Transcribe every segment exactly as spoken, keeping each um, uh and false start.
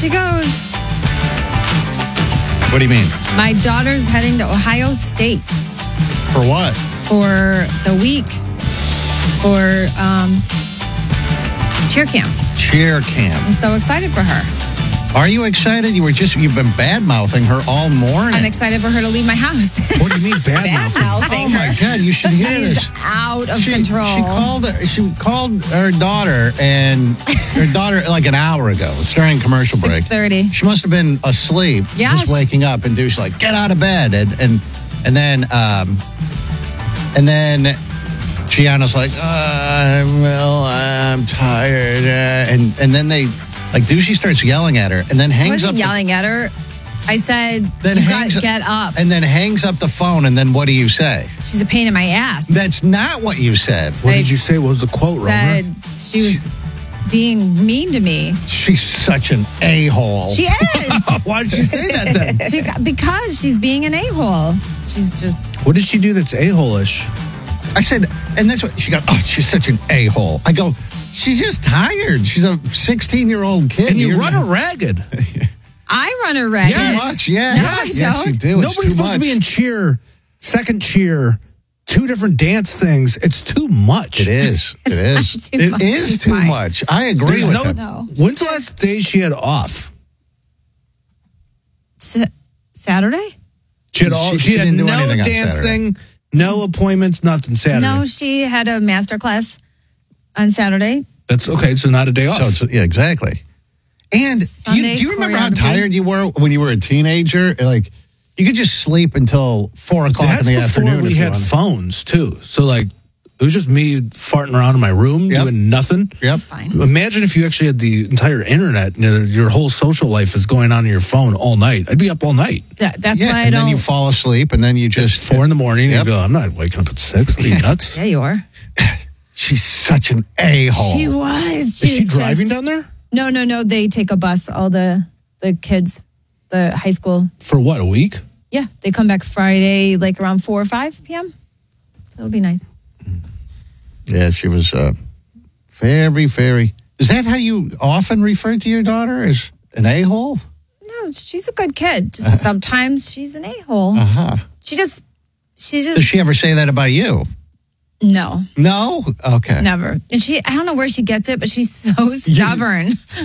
she goes. What do you mean? My daughter's heading to Ohio State. For what? For the week. For um, cheer camp. Cheer camp. I'm so excited for her. Are you excited? You were just, you've been bad-mouthing her all morning. I'm excited for her to leave my house. What do you mean bad-mouthing? Oh, my God. You should hear She's this. out of she, control. She called, her, she called her daughter, and her daughter, like an hour ago, it's during commercial break. six thirty. She must have been asleep, Yeah, just she- waking up, and Deuce like, get out of bed. And and, and then, um, and then Gianna's like, uh, well, I'm tired. Uh, and, and then they... Like, Douchey starts yelling at her and then I hangs wasn't up. yelling at her. I said, Then you hangs gotta get up. And then hangs up the phone. And then what do you say? She's a pain in my ass. That's not what you said. What did you say? What was the quote, said Rover? she was being mean to me. She's such an a-hole. She is. Why did you say that then? She- because she's being an a-hole. She's just... What did she do that's a-hole-ish? I said, and that's what she got. Oh, she's such an a-hole. I go, she's just tired. She's a sixteen-year-old kid. And you You're run not- her ragged. I run her ragged. Too much, yeah. No, yes, I yes, you don't. do. It's Nobody's too supposed much. to be in cheer, second cheer, two different dance things. It's too much. It is. It It's is. not too It much. is It's too fine. much. I agree There's with no, him. No. When's the last day she had off? Sa- Saturday? She had, all, She- she she had didn't do no anything on dance Saturday. thing, no appointments, nothing Saturday. No, she had a master class on Saturday. That's okay. So not a day off. So it's, yeah, exactly. And do you, Sunday do you remember how choreography. tired you were when you were a teenager? Like, you could just sleep until four o'clock That's in the before afternoon. we if you had wanted. phones too. So like, it was just me farting around in my room Yep. doing nothing. Yep. She's fine. Imagine if you actually had the entire internet. You know, your whole social life is going on in your phone all night. I'd be up all night. That, that's Yeah, why I and don't... then you fall asleep, and then you just Four in the morning, Yep. you go, I'm not waking up at six. Are you nuts? Yeah, you are. She's such an a-hole. She was. Is she She's driving just- down there? No, no, no. They take a bus, all the, the kids, the high school. For what, a week? Yeah, they come back Friday, like around four or five p.m. So it'll be nice. Yeah, she was uh, very, very... Is that how you often refer to your daughter, as an a-hole? No, she's a good kid. Just sometimes she's an a-hole. Uh-huh. She just, she Does just, she ever say that about you? no, No? Okay. never. And she, I don't know where she gets it, but she's so stubborn.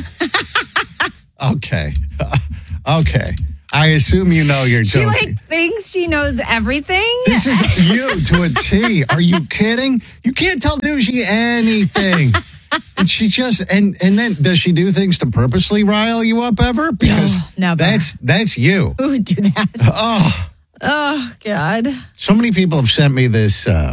Okay. Okay. I assume you know you're She joking. like thinks she knows everything. This is you to a T. Are you kidding? You can't tell Douchey anything. And she just and and then does she do things to purposely rile you up ever? Because never. that's that's you. Who would do that? Oh, Oh, God. so many people have sent me this. Uh,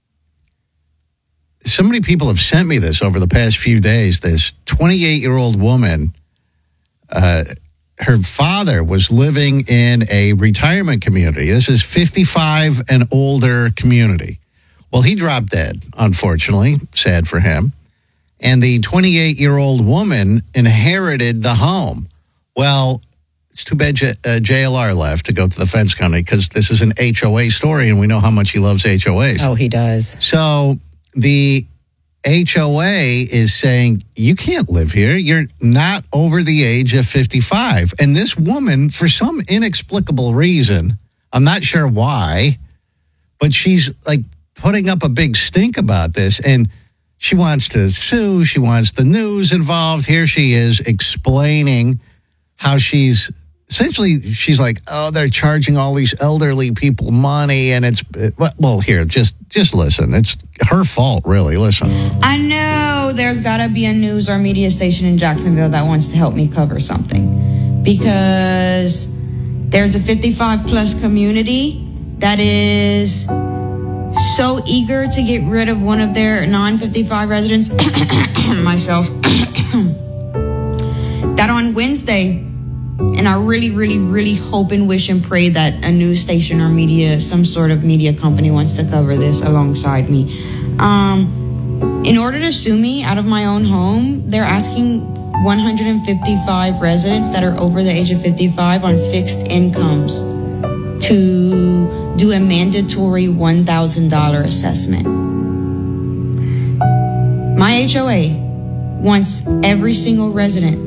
so many people have sent me this over the past few days. This twenty-eight-year-old woman. Uh, her father was living in a retirement community. This is fifty-five and older community. Well, he dropped dead, unfortunately. Sad for him. And the twenty-eight-year-old woman inherited the home. Well, it's too bad J- uh, J L R left to go to the fence company because this is an H O A story, and we know how much he loves H O As. Oh, he does. So the H O A is saying, you can't live here. You're not over the age of fifty-five. And this woman, for some inexplicable reason, I'm not sure why, but she's like putting up a big stink about this. And she wants to sue. She wants the news involved. Here she is explaining how she's essentially, she's like, oh, they're charging all these elderly people money. And it's, well, here, just just listen. It's her fault, really. Listen. I know there's got to be a news or media station in Jacksonville that wants to help me cover something, because there's a fifty-five plus community that is so eager to get rid of one of their non fifty-five residents, myself, that on Wednesday, and I really, really, really hope and wish and pray that a news station or media, some sort of media company wants to cover this alongside me. Um, in order to sue me out of my own home, they're asking one hundred fifty-five residents that are over the age of fifty-five on fixed incomes to do a mandatory one thousand dollars assessment. My H O A wants every single resident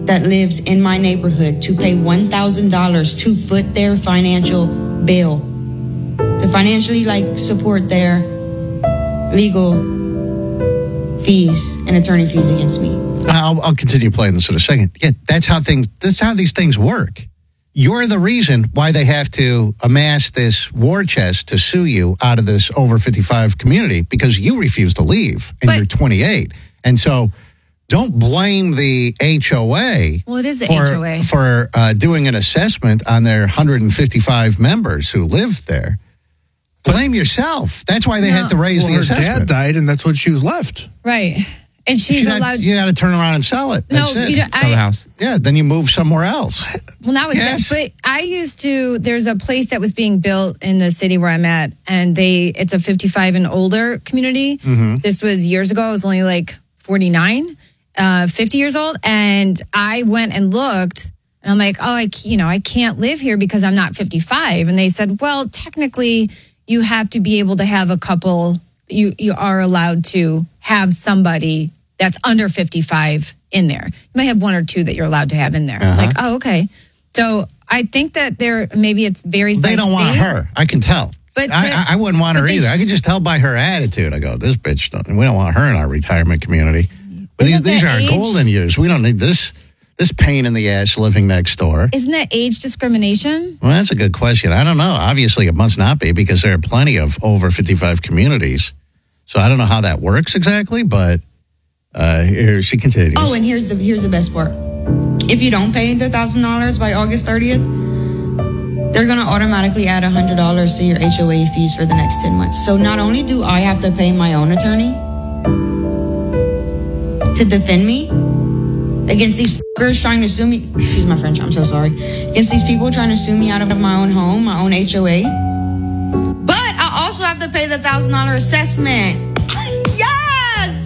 that lives in my neighborhood to pay one thousand dollars to foot their financial bill, to financially like support their legal fees and attorney fees against me. I'll, I'll continue playing this in a second. Yeah, that's how things. That's how these things work. You're the reason why they have to amass this war chest to sue you out of this over fifty-five community because you refuse to leave and But- you're twenty-eight. And so don't blame the H O A. Well, it is the for, H O A. For uh, doing an assessment on their one hundred fifty-five members who live there. Blame yourself. That's why they No. had to raise Well, the her assessment. dad died, and that's what she was left. Right. And she's You got, allowed. you got to turn around and sell it. That's no, it. you know, Sell the I, house. Yeah, then you move somewhere else. well, now it's Yes. but I used to. There's a place that was being built in the city where I'm at, and they it's a fifty-five and older community. Mm-hmm. This was years ago. I was only like forty-nine, uh, fifty years old, and I went and looked, and I'm like, oh, I c- you know I can't live here because I'm not fifty-five, and they said, well, technically, you have to be able to have a couple. You you are allowed to have somebody that's under fifty-five in there. You might have one or two that you're allowed to have in there. Uh-huh. Like, oh, okay. So I think that there maybe it's varies by They don't want state. her. I can tell. But- I, but- I, I wouldn't want her but they either. I sh- can just tell by her attitude. I go, this bitch, don't, we don't want her in our retirement community. But these, Isn't these are that our age- golden years. We don't need this this pain in the ass living next door. Isn't that age discrimination? Well, that's a good question. I don't know. Obviously, it must not be because there are plenty of over fifty-five communities. So I don't know how that works exactly, but uh, here she continues. Oh, and here's the here's the best part. If you don't pay the thousand dollars by August thirtieth, they're gonna automatically add a hundred dollars to your H O A fees for the next ten months. So not only do I have to pay my own attorney to defend me against these fuckers trying to sue me. Excuse my French. I'm so sorry. Against these people trying to sue me out of my own home, my own H O A. But I also have to pay the thousand dollar assessment. Yes,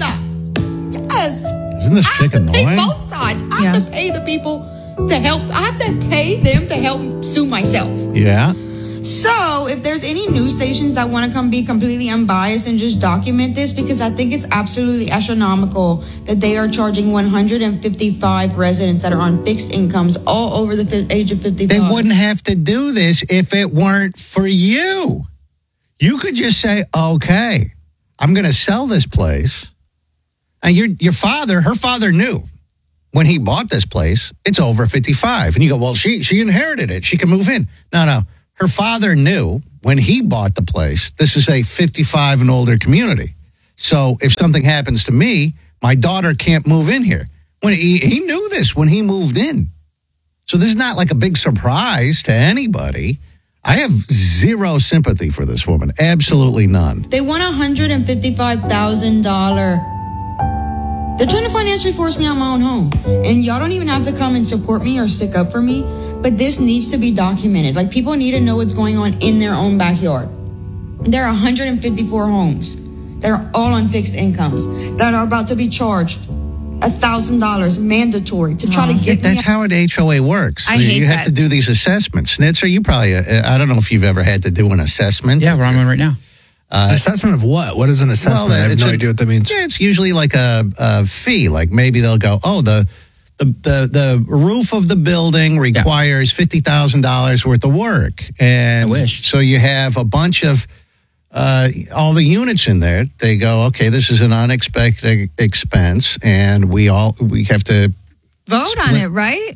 yes. Isn't this I chick have to pay annoying? both sides. I Yeah. have to pay the people to help. I have to pay them to help sue myself. Yeah. So, if there's any news stations that want to come be completely unbiased and just document this, because I think it's absolutely astronomical that they are charging one hundred fifty-five residents that are on fixed incomes all over the fi- age of fifty-five. They wouldn't have to do this if it weren't for you. You could just say, okay, I'm going to sell this place. And your your father, her father knew when he bought this place, it's over fifty-five. And you go, well, she she inherited it. She can move in. No, no. Her father knew when he bought the place, this is a fifty-five and older community. So if something happens to me, my daughter can't move in here. When he, he knew this when he moved in. So this is not like a big surprise to anybody. I have zero sympathy for this woman. Absolutely none. They want a one hundred fifty-five thousand dollars. They're trying to financially force me out my own home. And y'all don't even have to come and support me or stick up for me. But this needs to be documented. Like, people need to know what's going on in their own backyard. There are one hundred fifty-four homes that are all on fixed incomes that are about to be charged one thousand dollars mandatory to try to Yeah, get me that's out. how an H O A works. I you hate you have that. to do these assessments. Snitzer, you probably, uh, I don't know if you've ever had to do an assessment. Yeah, we're on one right now. An assessment of what? What is an assessment? Well, I have it's no a- idea what that means. Yeah, it's usually like a, a fee. Like maybe they'll go, oh, the the the, the roof of the building requires fifty thousand dollars worth of work. And I wish. So you have a bunch of uh, all the units in there. They go, okay, this is an unexpected expense, and we all we have to. Vote on it, right?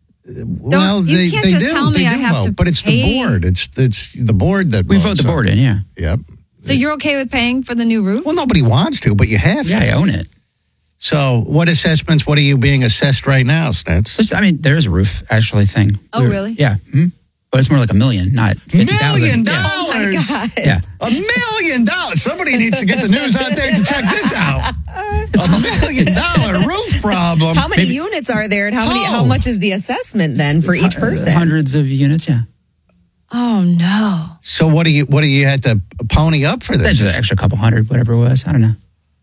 Well, you they, can't they just do. tell me they I do have vote, to but it's pay. the board. It's it's the board that We votes vote the on board it. in, yeah. Yep. So you're okay with paying for the new roof? Well, nobody wants to, but you have to. Yeah, I own it. So, what assessments? What are you being assessed right now, Snitz? Just, I mean, there is a roof actually thing. Oh, We're- really? Yeah. Mhm. But it's more like a million, not fifty thousand. Million Yeah. dollars. Yeah. A million dollars. Somebody needs to get the news out there to check this out. A million dollar roof problem. How many units are there, and how many? Oh. How much is the assessment then for each Uh, person? Hundreds of units, yeah. Oh no. So, what do you what do you had to pony up for That's this? just an extra couple hundred, whatever it was. I don't know.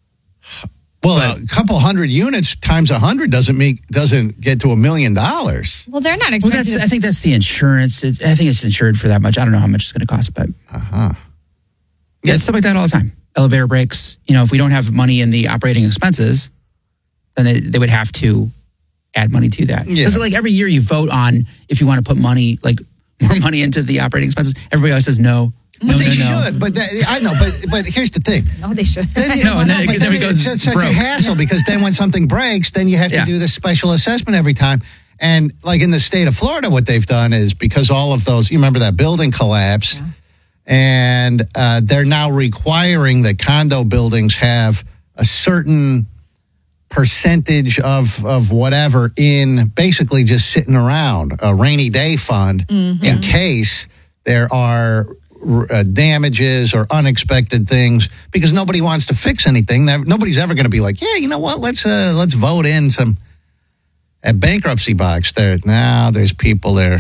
Well, a couple hundred units times a hundred doesn't make doesn't get to a million dollars. Well, they're not Well, expected. that's, to- I think that's the insurance. It's, I think it's insured for that much. I don't know how much it's going to cost, but Uh huh. yeah, it's stuff like that all the time. Elevator breaks. You know, if we don't have money in the operating expenses, then they, they would have to add money to that. Yeah. Because like every year you vote on if you want to put money, like more money into the operating expenses. Everybody always says no. But no, they no, no. should. But that, I know. But but here's the thing. No, they should. Then, you No, know, and then but it- then it it's goes such, such a broke. hassle because then when something breaks, then you have to Yeah. do the special assessment every time. And like in the state of Florida, what they've done is because all of those, you remember that building collapsed, and uh, they're now requiring that condo buildings have a certain percentage of of whatever in basically just sitting around a rainy day fund in case there are uh, damages or unexpected things, because nobody wants to fix anything. That nobody's ever going to be like, yeah, you know what? Let's uh, let's vote in some at bankruptcy box there. Now there's people there.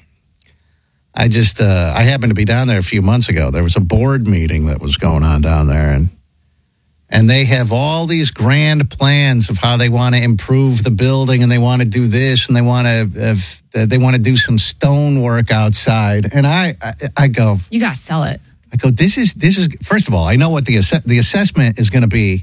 I just uh, I happened to be down there a few months ago. There was a board meeting that was going on down there, and and they have all these grand plans of how they want to improve the building, and they want to do this, and they want to uh, they want to do some stonework outside. And I, I I go, You got to sell it. I go, this is this is first of all, I know what the ass- the assessment is going to be.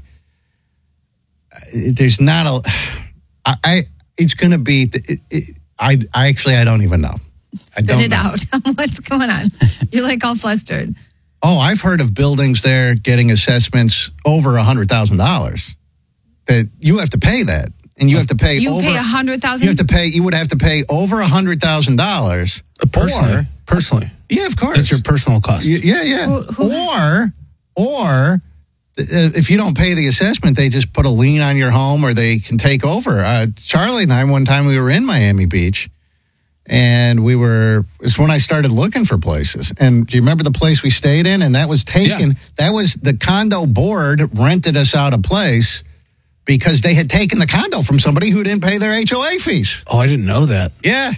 There's not a, I, I it's going to be. It, it, I I actually I don't even know. I Spit don't it know. out. What's going on? You're like all flustered. Oh, I've heard of buildings there getting assessments over a hundred thousand dollars. That you have to pay that, and you have to pay. You over, pay a hundred You thousand. have to pay. You would have to pay over a hundred thousand dollars. Personally, Or, personally, yeah, of course. that's your personal cost. Y- Yeah, yeah. Who- who- Or, or uh, if you don't pay the assessment, they just put a lien on your home, or they can take over. Uh, Charlie and I, one time we were in Miami Beach, and we were. It's when I started looking for places. And do you remember the place we stayed in? And that was taken. Yeah. That was the condo board rented us out a place because they had taken the condo from somebody who didn't pay their H O A fees. Oh, I didn't know that. Yeah.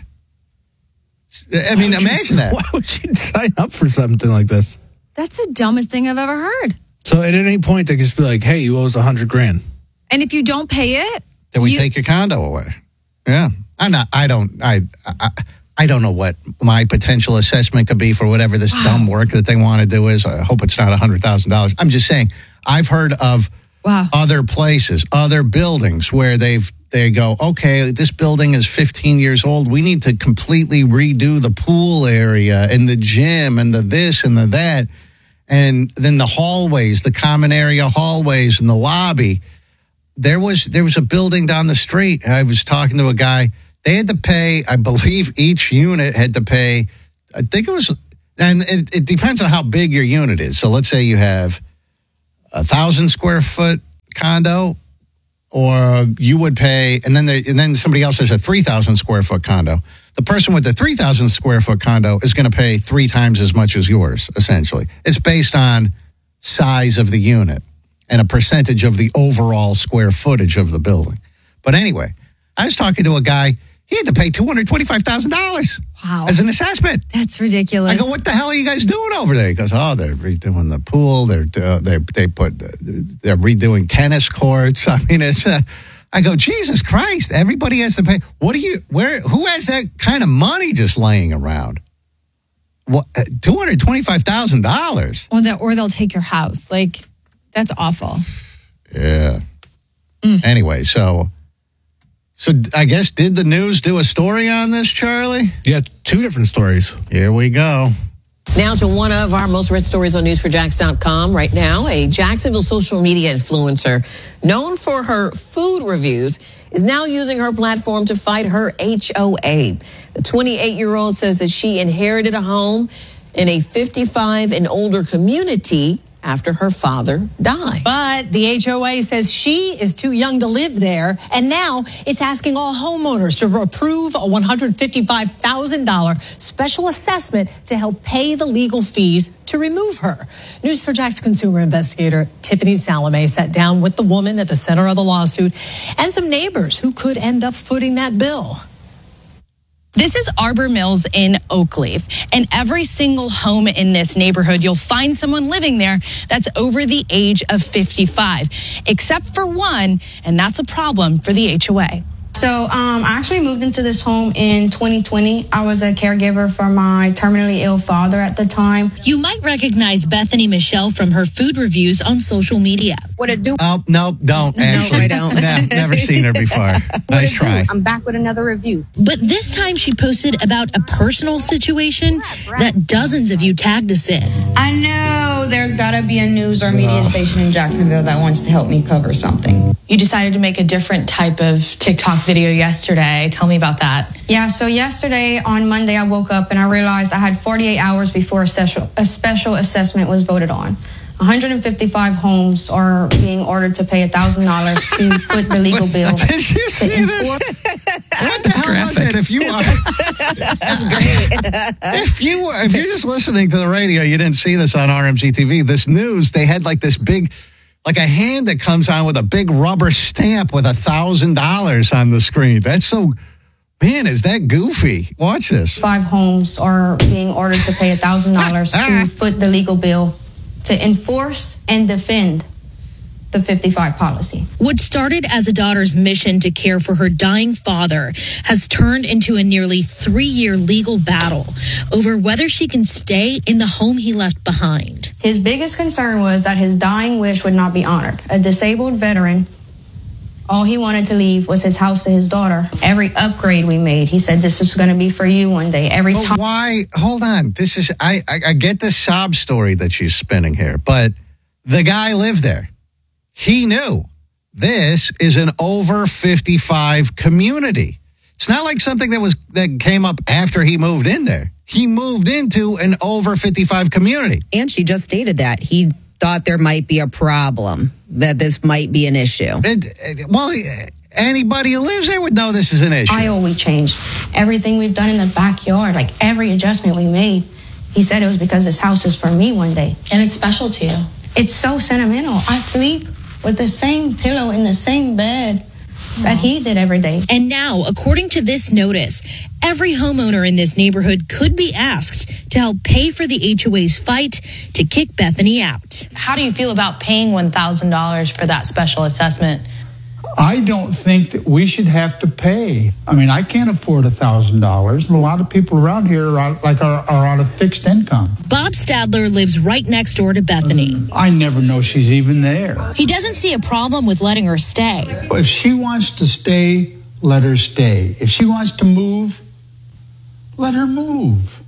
I mean, Why would you- imagine that. Why would you sign up for something like this? That's the dumbest thing I've ever heard. So at any point, they could just be like, "Hey, you owe us a hundred grand." And if you don't pay it, Then we you- take your condo away. Yeah, I'm not. I don't. I. I, I don't know what my potential assessment could be for whatever this dumb work that they want to do is. I hope it's not a hundred thousand dollars. I'm just saying. I've heard of Wow. other places, other buildings where they've they go, okay, this building is fifteen years old. We need to completely redo the pool area and the gym and the this and the that, and then the hallways, the common area hallways and the lobby. There was there was a building down the street. I was talking to a guy. They had to pay, I believe, each unit had to pay. I think it was, and it, it depends on how big your unit is. So let's say you have a thousand square foot condo, or you would pay, and then there, and then somebody else has a three thousand square foot condo. The person with the three thousand square foot condo is going to pay three times as much as yours. Essentially, it's based on size of the unit and a percentage of the overall square footage of the building. But anyway, I was talking to a guy. He had to pay two hundred twenty-five thousand dollars Wow. as an assessment. That's ridiculous. I go, what the hell are you guys doing over there? He goes, oh, they're redoing the pool. They're uh, they they put they're redoing tennis courts. I mean, it's. Uh, I go, Jesus Christ! Everybody has to pay. What do you? Where? Who has that kind of money just laying around? What? Two hundred twenty-five thousand dollars. Or, that, or they'll take your house. Like, that's awful. Yeah. Anyway, so. So I guess, did the news do a story on this, Charlie? Yeah, two different stories. Here we go. Now to one of our most read stories on news four jax dot com right now. A Jacksonville social media influencer known for her food reviews is now using her platform to fight her H O A. The twenty-eight-year-old says that she inherited a home in a fifty-five and older community after her father died. But the H O A says she is too young to live there, and now it's asking all homeowners to approve a one hundred fifty-five thousand dollars special assessment to help pay the legal fees to remove her. News four Jax consumer investigator Tiffany Salome sat down with the woman at the center of the lawsuit and some neighbors who could end up footing that bill. This is Arbor Mills in Oakleaf, and every single home in this neighborhood, you'll find someone living there that's over the age of fifty-five, except for one, and that's a problem for the H O A. So um, I actually moved into this home in twenty twenty. I was a caregiver for my terminally ill father at the time. You might recognize Bethany Michelle from her food reviews on social media. What it do? Oh, no, don't. Actually. I don't. No, never seen her before. Nice try. I'm back with another review. But this time she posted about a personal situation that dozens of you tagged us in. I know there's got to be a news or media station in Jacksonville that wants to help me cover something. You decided to make a different type of TikTok video yesterday. Tell me about that. Yeah, so yesterday on Monday, I woke up and I realized I had forty-eight hours before a special, a special assessment was voted on. one hundred fifty-five homes are being ordered to pay one thousand dollars to foot the legal bill. Did you see this? What the hell was it? If you are, That's great. if you were, if you're just listening to the radio, you didn't see this on R M G T V. This news, they had like this big, like a hand that comes on with a big rubber stamp with a thousand dollars on the screen. That's so. Man, is that goofy? Watch this. Five homes are being ordered to pay one thousand dollars to foot the legal bill to enforce and defend the fifty-five policy. What started as a daughter's mission to care for her dying father has turned into a nearly three-year legal battle over whether she can stay in the home he left behind. His biggest concern was that his dying wish would not be honored. A disabled veteran, all he wanted to leave was his house to his daughter. Every upgrade we made, he said, this is going to be for you one day. Every But time. why? Hold on. This is I, I. I get the sob story that she's spinning here, but the guy lived there. He knew this is an over fifty-five community. It's not like something that was that came up after he moved in there. He moved into an over fifty-five community. And she just stated that he thought there might be a problem, that this might be an issue. It, it, well, anybody who lives there would know this is an issue. Aisle we changed. Everything we've done in the backyard, like every adjustment we made, he said it was because this house is for me one day. And it's special to you. It's so sentimental. I sleep with the same pillow in the same bed that he did every day. And now, according to this notice, every homeowner in this neighborhood could be asked to help pay for the H O A's fight to kick Bethany out. How do you feel about paying one thousand dollars for that special assessment? I don't think that we should have to pay. I mean, I can't afford one thousand dollars. A lot of people around here are out, like are, are on a fixed income. Bob Stadler lives right next door to Bethany. I never know she's even there. He doesn't see a problem with letting her stay. If she wants to stay, let her stay. If she wants to move, let her move.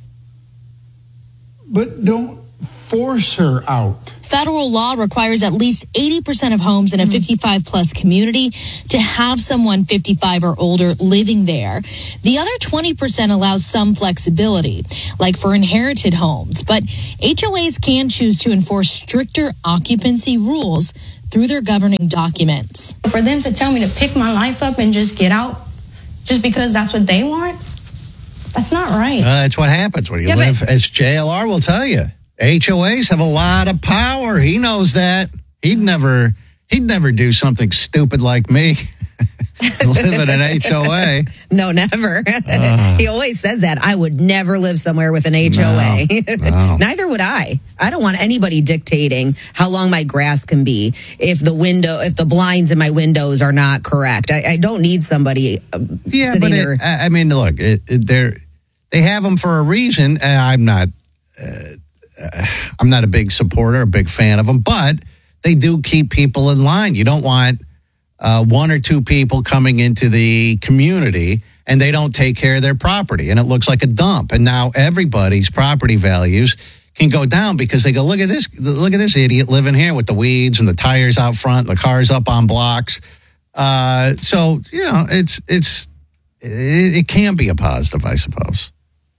But don't force her out. Federal law requires at least eighty percent of homes in a fifty-five plus community to have someone fifty-five or older living there. The other twenty percent allows some flexibility, like for inherited homes. But H O As can choose to enforce stricter occupancy rules through their governing documents. For them to tell me to pick my life up and just get out just because that's what they want, that's not right. Uh, that's what happens when you Yeah, live, but- as J L R will tell you. H O As have a lot of power. He knows that. He'd never, he'd never do something stupid like me. Live in an H O A. No, never. He always says that. I would never live somewhere with an H O A. No, no. Neither would I. I don't want anybody dictating how long my grass can be if the window, if the blinds in my windows are not correct. I, I don't need somebody uh, Yeah, sitting but there. it, I I mean, look, it, it, they're they have them for a reason. And I'm not, uh, uh, I'm not a big supporter, a big fan of them, but they do keep people in line. You don't want uh, one or two people coming into the community and they don't take care of their property, and it looks like a dump. And now everybody's property values can go down because they go, look at this, look at this idiot living here with the weeds and the tires out front, and the cars up on blocks. Uh, so you know, it's it's it, it can be a positive, I suppose.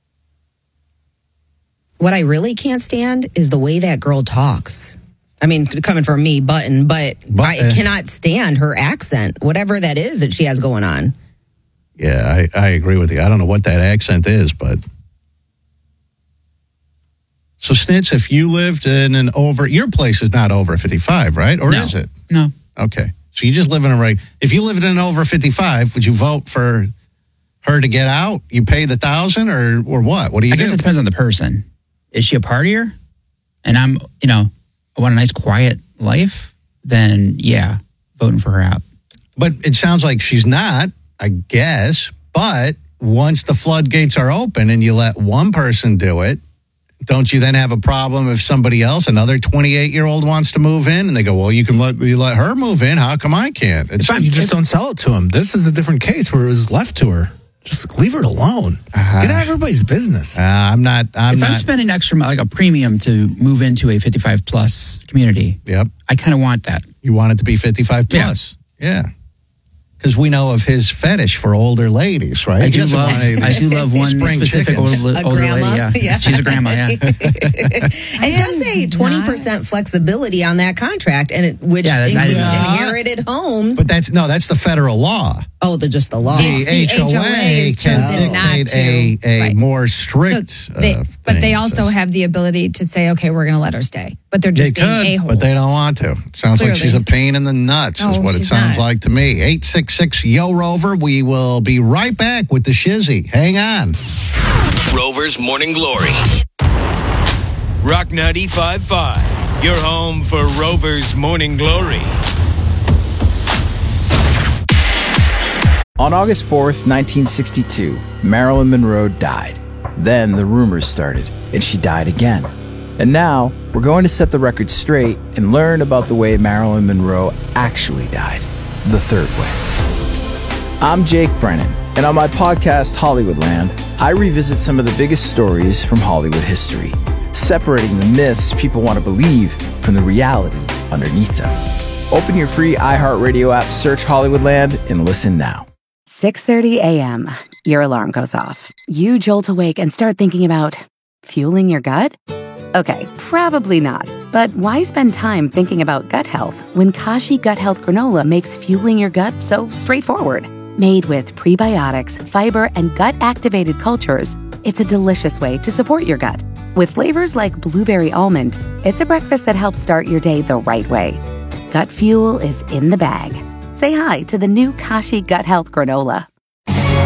What I really can't stand is the way that girl talks. I mean, coming from me, Button, but, But, I uh, cannot stand her accent, whatever that is that she has going on. Yeah, I, I agree with you. I don't know what that accent is, but so Snitz, if you lived in an over, your place is not over fifty-five, right? Or No. is it? No. Okay, so you just live in a right. If you lived in an over fifty-five, would you vote for her to get out? You pay the thousand, or or what? What do you I do? guess it depends on the person. Is she a partier? And I'm, you know, I want a nice quiet life, then yeah, voting for her out. But it sounds like she's not. I guess. But once the floodgates are open and you let one person do it, don't you then have a problem if somebody else, another twenty-eight-year-old wants to move in? And they go, well, you can let you let her move in. How come I can't? It's, you just don't sell it to him. This is a different case where it was left to her. Just leave her alone. Uh, Get out of everybody's business. Uh, I'm not. I'm if not. I'm spending extra, like a premium to move into a fifty-five plus community, yep, I kind of want that. You want it to be fifty-five plus, yeah. Because we know of his fetish for older ladies, right? I do love. I do love one specific older, older lady. Yeah. yeah, she's a grandma. Yeah. It does say twenty percent flexibility on that contract, and it, which Yeah, that's- includes Yeah. inherited homes. But that's no, that's the federal law. Oh, the just the law. The It's the H O A H O A has can chosen not dictate to. a, a Right. more strict. So they, uh, but they thing. also So have the ability to say, okay, we're going to let her stay. But they're they just being could, a-holes. but they don't want to. It sounds like Clearly. she's a pain in the nuts, is Oh, what it she's sounds not. like to me. eight six six Yo Rover. We will be right back with the shizzy. Hang on. Rover's Morning Glory. Rock ninety-five point five. Your home for Rover's Morning Glory. On August fourth, nineteen sixty-two, Marilyn Monroe died. Then the rumors started, and she died again. And now, we're going to set the record straight and learn about the way Marilyn Monroe actually died, the third way. I'm Jake Brennan, and on my podcast, Hollywoodland, I revisit some of the biggest stories from Hollywood history, separating the myths people want to believe from the reality underneath them. Open your free iHeartRadio app, search Hollywoodland, and listen now. six thirty a.m. Your alarm goes off. You jolt awake and start thinking about fueling your gut? Okay, probably not. But why spend time thinking about gut health when Kashi Gut Health Granola makes fueling your gut so straightforward? Made with prebiotics, fiber, and gut-activated cultures, it's a delicious way to support your gut. With flavors like blueberry almond, it's a breakfast that helps start your day the right way. Gut fuel is in the bag. Say hi to the new Kashi Gut Health Granola.